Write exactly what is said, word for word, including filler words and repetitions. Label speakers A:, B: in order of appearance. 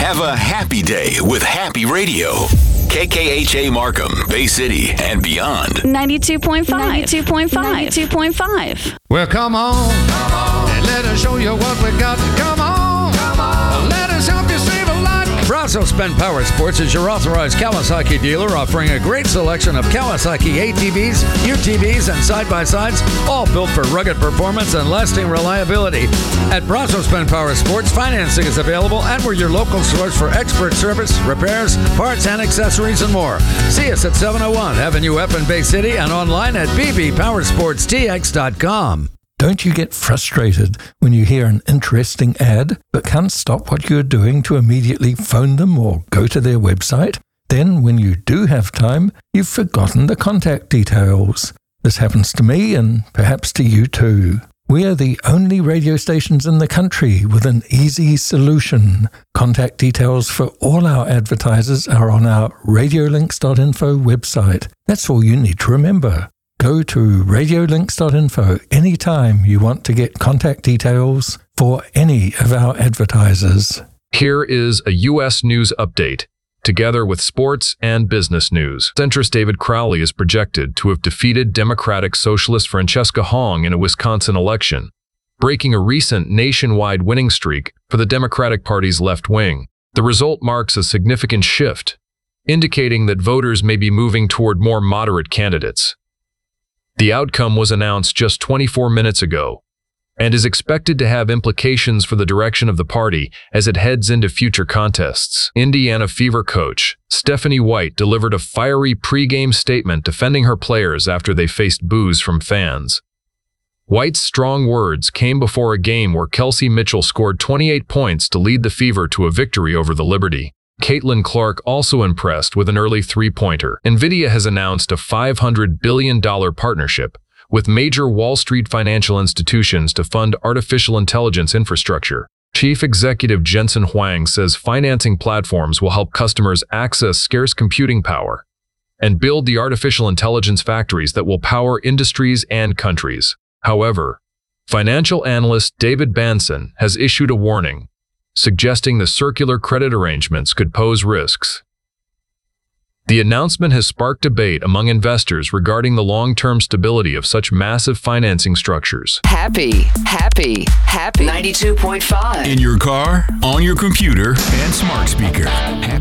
A: Have a happy day with Happy Radio. K K H A Markham, Bay City, and beyond.
B: ninety-two point five. ninety-two point five. ninety-two point five.
C: Well, come on, come on, and let us show you what we got. Come on, come on, let us help you save a lot. Brazos Spend Power Sports is your authorized Kawasaki dealer, offering a great selection of Kawasaki A T Vs, U T Vs, and side-by-sides, all built for rugged performance and lasting reliability. At Brazos Spend Power Sports, financing is available, and we're your local source for expert service, repairs, parts, and accessories, and more. See us at seven oh one Avenue F in Bay City and online at b b powersports t x dot com.
D: Don't you get frustrated when you hear an interesting ad but can't stop what you're doing to immediately phone them or go to their website? Then, when you do have time, you've forgotten the contact details. This happens to me and perhaps to you too. We are the only radio stations in the country with an easy solution. Contact details for all our advertisers are on our radiolinks dot info website. That's all you need to remember. Go to radiolinks dot info anytime you want to get contact details for any of our advertisers.
E: Here is a U S news update, together with sports and business news. Centrist David Crowley is projected to have defeated Democratic Socialist Francesca Hong in a Wisconsin election, breaking a recent nationwide winning streak for the Democratic Party's left wing. The result marks a significant shift, indicating that voters may be moving toward more moderate candidates. The outcome was announced just twenty-four minutes ago and is expected to have implications for the direction of the party as it heads into future contests. Indiana Fever coach Stephanie White delivered a fiery pre-game statement defending her players after they faced boos from fans. White's strong words came before a game where Kelsey Mitchell scored twenty-eight points to lead the Fever to a victory over the Liberty. Caitlin Clark also impressed with an early three-pointer. NVIDIA has announced a five hundred billion dollars partnership with major Wall Street financial institutions to fund artificial intelligence infrastructure. Chief Executive Jensen Huang says financing platforms will help customers access scarce computing power and build the artificial intelligence factories that will power industries and countries. However, financial analyst David Banson has issued a warning, suggesting the circular credit arrangements could pose risks. The announcement has sparked debate among investors regarding the long-term stability of such massive financing structures.
F: Happy, happy, happy. ninety-two point five.
A: In your car, on your computer, and smart speaker.